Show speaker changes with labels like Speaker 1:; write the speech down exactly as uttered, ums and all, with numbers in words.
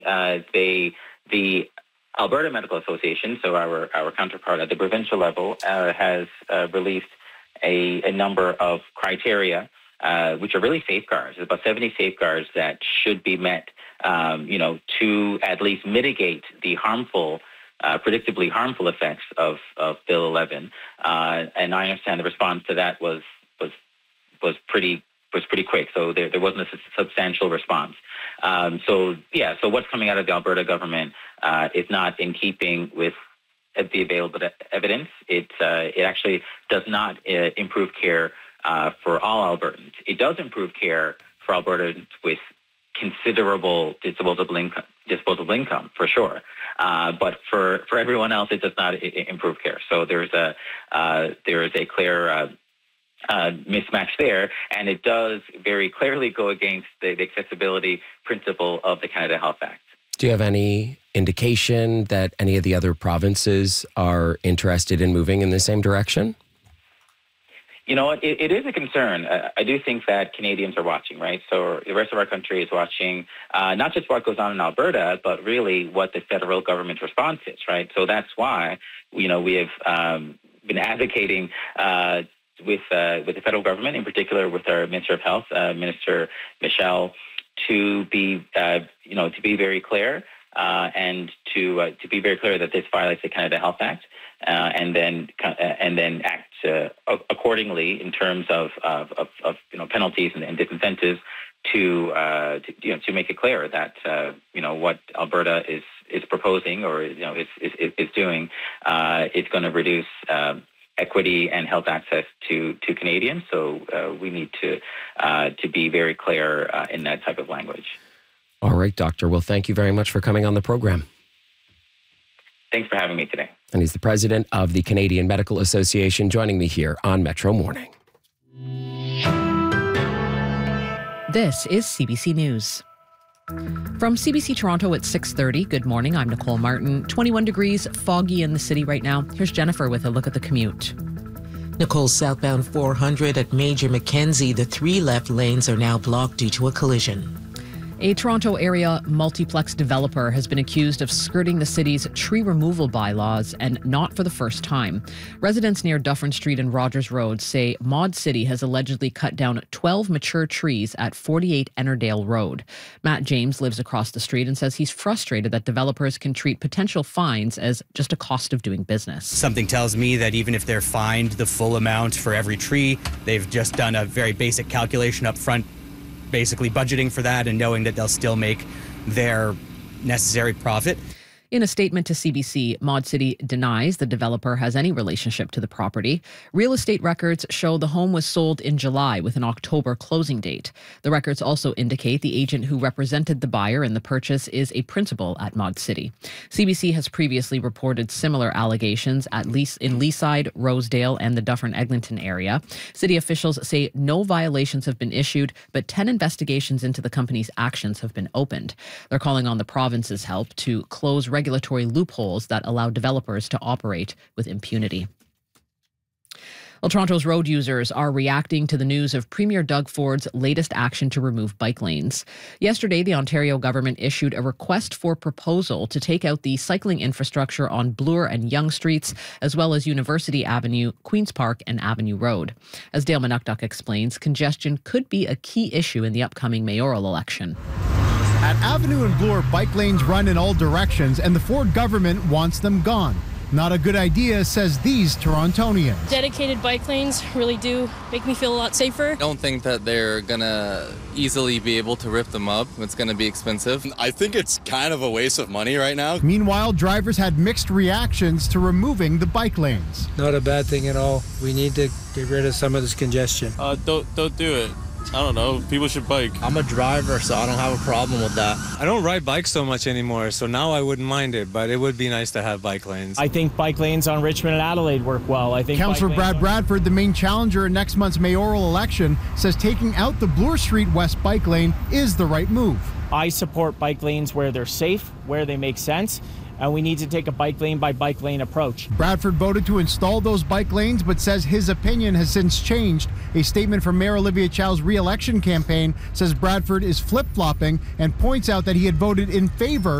Speaker 1: Uh, they, the Alberta Medical Association, so our, our counterpart at the provincial level, uh, has uh, released a, a number of criteria, uh, which are really safeguards. There's about seventy safeguards that should be met, um, you know, to at least mitigate the harmful, uh, predictably harmful effects of, of Bill eleven. Uh, and I understand the response to that was was was pretty was pretty quick. So there, there wasn't a substantial response. Um, so yeah, so what's coming out of the Alberta government uh, is not in keeping with the available evidence. It uh, it actually does not uh, improve care uh, for all Albertans. It does improve care for Albertans with considerable disposable income, disposable income for sure. Uh, but for, for everyone else, it does not I- improve care. So there's a uh, there is a clear uh, uh, mismatch there, and it does very clearly go against the, the accessibility principle of the Canada Health Act.
Speaker 2: Do you have any indication that any of the other provinces are interested in moving in the same direction?
Speaker 1: You know what? It, it is a concern. Uh, I do think that Canadians are watching, right? So the rest of our country is watching uh, not just what goes on in Alberta, but really what the federal government's response is, right? So that's why, you know, we have um, been advocating uh, with uh, with the federal government, in particular with our Minister of Health, uh, Minister Michelle, to be, uh, you know, to be very clear uh, and to uh, to be very clear that this violates the Canada Health Act, uh, and then uh, and then act uh, accordingly in terms of of, of, of you know penalties and, and disincentives to, uh, to you know to make it clear that uh, you know what Alberta is is proposing or you know is is, is doing uh, is going to reduce Uh, equity and health access to, to Canadians. So uh, we need to uh, to be very clear uh, in that type of language.
Speaker 2: All right, Doctor. Well, thank you very much for coming on the program.
Speaker 1: Thanks for having me today.
Speaker 2: And he's the president of the Canadian Medical Association, joining me here on Metro Morning.
Speaker 3: This is C B C News. From C B C Toronto at six thirty, good morning, I'm Nicole Martin. twenty-one degrees, foggy in the city right now. Here's Jennifer with a look at the commute.
Speaker 4: Nicole, southbound four hundred at Major Mackenzie, the three left lanes are now blocked due to a collision.
Speaker 3: A Toronto area multiplex developer has been accused of skirting the city's tree removal bylaws, and not for the first time. Residents near Dufferin Street and Rogers Road say Mod City has allegedly cut down twelve mature trees at forty-eight Ennerdale Road. Matt James lives across the street and says he's frustrated that developers can treat potential fines as just a cost of doing business.
Speaker 5: Something tells me that even if they're fined the full amount for every tree, they've just done a very basic calculation up front, basically budgeting for that and knowing that they'll still make their necessary profit.
Speaker 3: In a statement to C B C, Mod City denies the developer has any relationship to the property. Real estate records show the home was sold in July with an October closing date. The records also indicate the agent who represented the buyer in the purchase is a principal at Mod City. C B C has previously reported similar allegations at least in Leaside, Rosedale, and the Dufferin-Eglinton area. City officials say no violations have been issued, but ten investigations into the company's actions have been opened. They're calling on the province's help to close regulatory loopholes that allow developers to operate with impunity. Well, Toronto's road users are reacting to the news of Premier Doug Ford's latest action to remove bike lanes. Yesterday, the Ontario government issued a request for proposal to take out the cycling infrastructure on Bloor and Yonge Streets, as well as University Avenue, Queen's Park, and Avenue Road. As Dale Manukduk explains, congestion could be a key issue in the upcoming mayoral election.
Speaker 6: At Avenue and Bloor, bike lanes run in all directions, and the Ford government wants them gone. Not a good idea, says these Torontonians.
Speaker 7: Dedicated bike lanes really do make me feel a lot safer.
Speaker 8: I don't think that they're gonna easily be able to rip them up. It's gonna be expensive.
Speaker 9: I think it's kind of a waste of money right now.
Speaker 6: Meanwhile, drivers had mixed reactions to removing the bike lanes.
Speaker 10: Not a bad thing at all. We need to get rid of some of this congestion.
Speaker 11: Uh, don't, don't do it. I don't know. People should bike.
Speaker 12: I'm a driver, so I don't have a problem with that.
Speaker 13: I don't ride bikes so much anymore, so now I wouldn't mind it, but it would be nice to have bike lanes.
Speaker 14: I think bike lanes on Richmond and Adelaide work well. I think
Speaker 6: Councillor Brad Bradford, the main challenger in next month's mayoral election, says taking out the Bloor Street West bike lane is the right move.
Speaker 14: I support bike lanes where they're safe, where they make sense, and we need to take a bike lane by bike lane approach.
Speaker 6: Bradford voted to install those bike lanes, but says his opinion has since changed. A statement from Mayor Olivia Chow's re-election campaign says Bradford is flip-flopping and points out that he had voted in favor